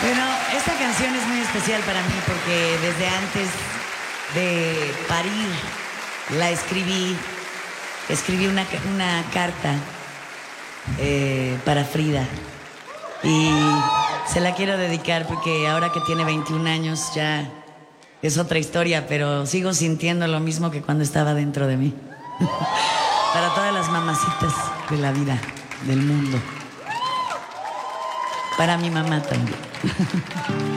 Bueno, esta canción es muy especial para mí porque desde antes de parir la escribí una carta para Frida y se la quiero dedicar porque ahora que tiene 21 años ya es otra historia, pero sigo sintiendo lo mismo que cuando estaba dentro de mí. Para todas las mamacitas de la vida, del mundo. Para mi mamá también.